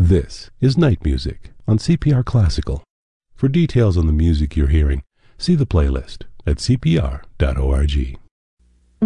This is Night Music on CPR Classical. For details on the music you're hearing, see the playlist at cpr.org.